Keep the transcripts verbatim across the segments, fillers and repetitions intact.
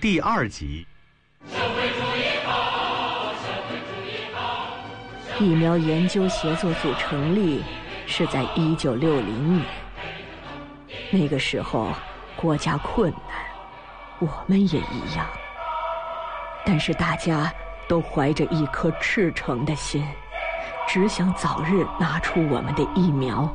第二集。 疫苗研究协作组成立是在一九六零年，那个时候国家困难，我们也一样，但是大家都怀着一颗赤诚的心，只想早日拿出我们的疫苗。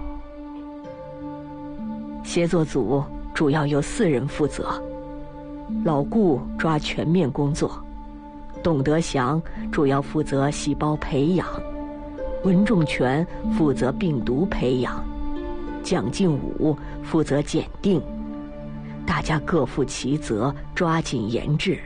协作组主要由四人负责，老顾抓全面工作，董德祥主要负责细胞培养，文仲全负责病毒培养，蒋劲武负责检定，大家各负其责，抓紧研制。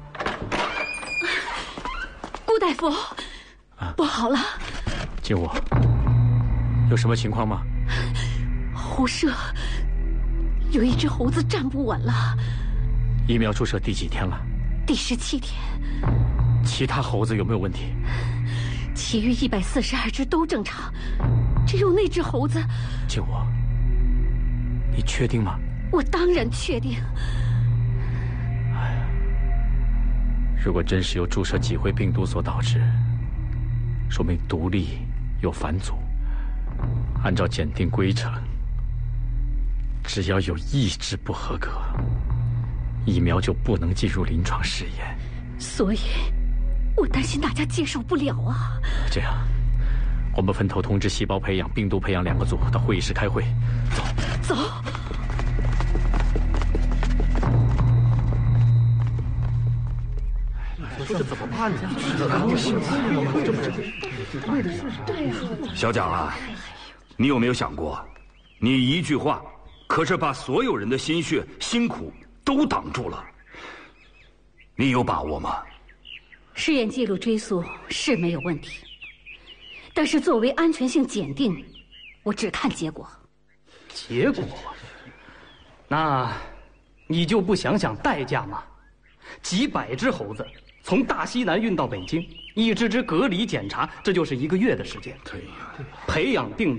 顾大夫， 啊、 不好了！ 劲武，有什么情况吗？ 猴舍有一只猴子站不稳了。 疫苗注射第几天了？ 第十七天。 其他猴子有没有问题？ 其余一百四十二只都正常，只有那只猴子。 劲武，你确定吗？ 我当然确定。 哎呀，如果真是由注射脊灰病毒所导致，说明毒力有反祖。按照检定规程，只要有一只不合格，疫苗就不能进入临床试验。 所以我担心大家接受不了啊。 这样，我们分头通知细胞培养、病毒培养两个组到会议室开会。走， 走。 说这怎么办呢？ 小蒋啊，你有没有想过，你一句话，可是把所有人的心血、辛苦都挡住了。你有把握吗？ 试验记录追溯是没有问题，但是作为安全性检定，我只看结果。 结果？那你就不想想代价吗？几百只猴子从大西南运到北京，一只只隔离检查，这就是一个月的时间。 对呀， 培养病